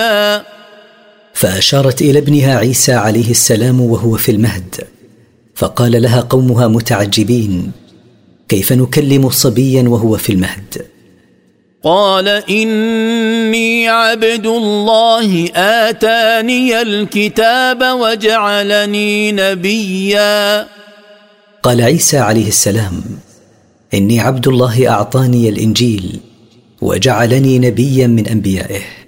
فأشارت إلى ابنها عيسى عليه السلام وهو في المهد، فقال لها قومها متعجبين: كيف نكلم صبيا وهو في المهد؟ قال إني عبد الله آتاني الكتاب وجعلني نبيا. قال عيسى عليه السلام: إني عبد الله أعطاني الإنجيل وجعلني نبيا من أنبيائه.